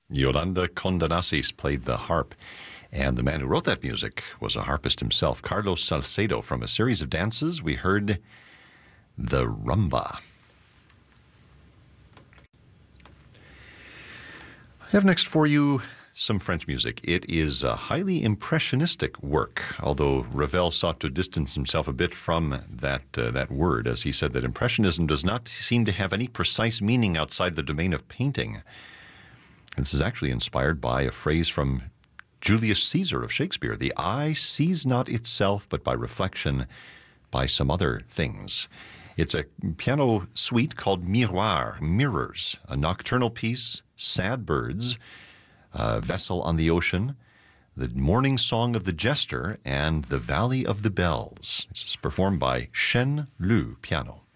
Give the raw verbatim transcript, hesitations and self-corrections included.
Yolanda Condanassis played the harp, and the man who wrote that music was a harpist himself, Carlos Salcedo. From a series of dances, we heard the rumba. I have next for you some French music. It is a highly impressionistic work, although Ravel sought to distance himself a bit from that uh, that word, as he said that Impressionism does not seem to have any precise meaning outside the domain of painting. This is actually inspired by a phrase from Julius Caesar of Shakespeare: the eye sees not itself, but by reflection, by some other things. It's a piano suite called Miroir, Mirrors, a nocturnal piece, Sad Birds, a Vessel on the Ocean, The Morning Song of the Jester, and The Valley of the Bells. This is performed by Shen Lu Piano.